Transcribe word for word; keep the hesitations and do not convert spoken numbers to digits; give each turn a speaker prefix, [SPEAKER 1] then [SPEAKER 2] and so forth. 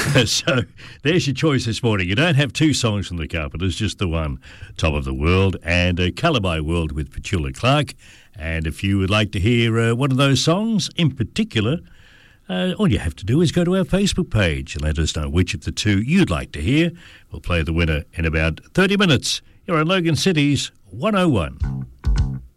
[SPEAKER 1] So there's your choice this morning. You don't have two songs from the Carpenters, just the one, Top of the World and uh, Colour by World with Petula Clark. And if you would like to hear uh, one of those songs in particular, uh, all you have to do is go to our Facebook page and let us know which of the two you'd like to hear. We'll play the winner in about thirty minutes. You're on Logan City's one oh one.